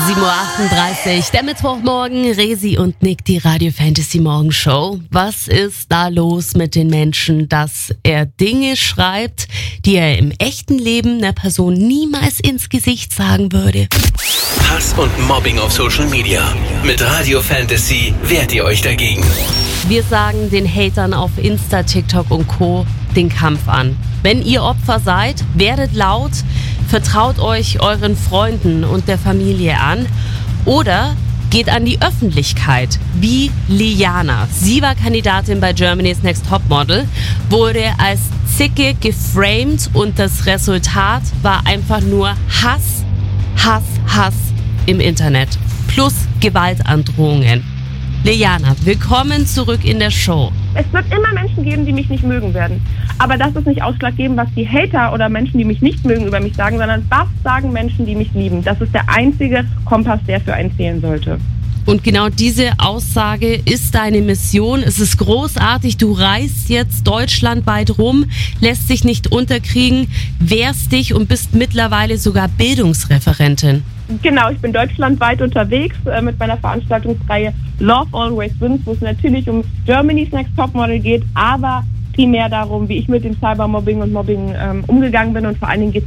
7.38 Uhr, der Mittwochmorgen, Resi und Nick, die Radio Fantasy Morgenshow. Was ist da los mit den Menschen, dass er Dinge schreibt, die er im echten Leben einer Person niemals ins Gesicht sagen würde? Hass und Mobbing auf Social Media. Mit Radio Fantasy wehrt ihr euch dagegen. Wir sagen den Hatern auf Insta, TikTok und Co. den Kampf an. Wenn ihr Opfer seid, werdet laut, vertraut euch euren Freunden und der Familie an oder geht an die Öffentlichkeit, wie Liana. Sie war Kandidatin bei Germany's Next Topmodel, wurde als Zicke geframed und das Resultat war einfach nur Hass, Hass, Hass im Internet plus Gewaltandrohungen. Liana, willkommen zurück in der Show. Es wird immer Menschen geben, die mich nicht mögen werden. Aber das ist nicht ausschlaggebend, was die Hater oder Menschen, die mich nicht mögen, über mich sagen, sondern was sagen Menschen, die mich lieben. Das ist der einzige Kompass, der für einen zählen sollte. Und genau diese Aussage ist deine Mission. Es ist großartig. Du reist jetzt deutschlandweit rum, lässt dich nicht unterkriegen, wehrst dich und bist mittlerweile sogar Bildungsreferentin. Genau, ich bin deutschlandweit unterwegs mit meiner Veranstaltungsreihe Love Always Wins, wo es natürlich um Germany's Next Topmodel geht, aber primär darum, wie ich mit dem Cybermobbing und Mobbing umgegangen bin und vor allen Dingen geht